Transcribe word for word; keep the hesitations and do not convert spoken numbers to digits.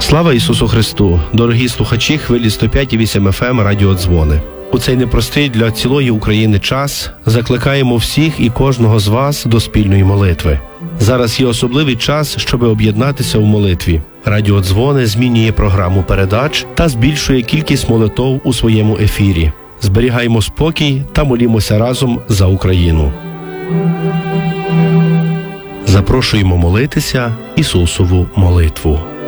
Слава Ісусу Христу! Дорогі слухачі хвилі сто п'ять і вісім еф ем Радіо Дзвони. У цей непростий для цілої України час закликаємо всіх і кожного з вас до спільної молитви. Зараз є особливий час, щоб об'єднатися в молитві. Радіо Дзвони змінює програму передач та збільшує кількість молитов у своєму ефірі. Зберігаємо спокій та молімося разом за Україну. Запрошуємо молитися Ісусову молитву.